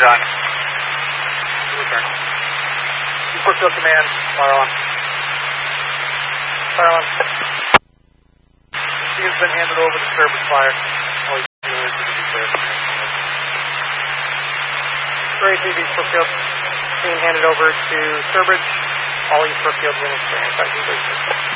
Roger on. Return. Brookfield Command, fire on. Fire on. She has been handed over to Sturbridge Fire. All you can do is be clear. Great, East Brookfield being handed over to Sturbridge. All East Brookfield units for anti-conversion.